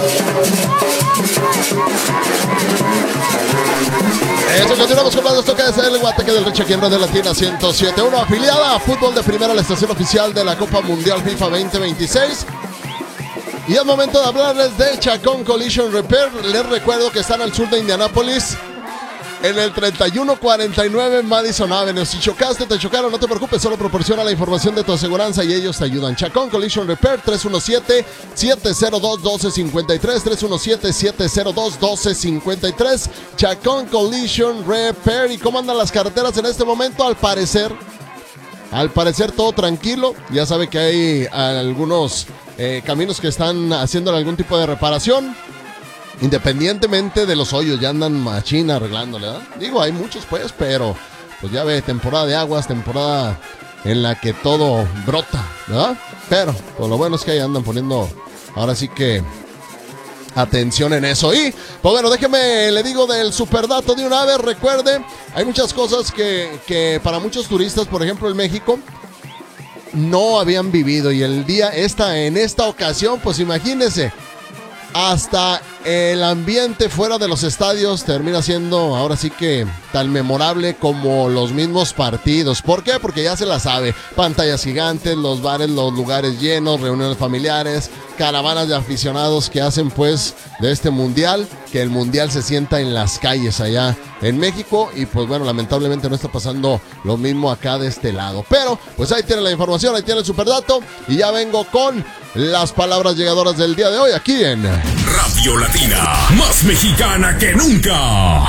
Eso, continuamos con más de esto que es el Guateque del Riche aquí en Radio Latina 107.1, afiliada a Fútbol de Primera, la estación oficial de la Copa Mundial FIFA 2026. Y es momento de hablarles de Chacón Collision Repair. Les recuerdo que están al sur de Indianápolis, en el 3149 Madison Avenue. Si chocaste, te chocaron, no te preocupes, solo proporciona la información de tu aseguranza y ellos te ayudan. Chacón Collision Repair, 317-702-1253, 317-702-1253. Chacón Collision Repair. ¿Y cómo andan las carreteras en este momento? Al parecer todo tranquilo. Ya sabe que hay algunos caminos que están haciendo algún tipo de reparación. Independientemente de los hoyos, ya andan machina arreglándole, ¿verdad? Digo, hay muchos pues, pero pues ya ve, temporada de aguas, temporada en la que todo brota, ¿verdad? Pero pues lo bueno es que ahí andan poniendo, ahora sí que, atención en eso. Y pues bueno, déjeme, le digo del superdato de una vez. Recuerde, hay muchas cosas que para muchos turistas, por ejemplo en México, no habían vivido. Y en esta ocasión, pues imagínense, hasta el ambiente fuera de los estadios termina siendo ahora sí que tan memorable como los mismos partidos. ¿Por qué? Porque ya se la sabe. Pantallas gigantes, los bares, los lugares llenos, reuniones familiares, caravanas de aficionados que hacen pues de este mundial, que el mundial se sienta en las calles allá en México. Y pues bueno, lamentablemente no está pasando lo mismo acá de este lado. Pero pues ahí tiene la información, ahí tiene el superdato. Y ya vengo con las palabras llegadoras del día de hoy aquí en Radio Latina, más mexicana que nunca.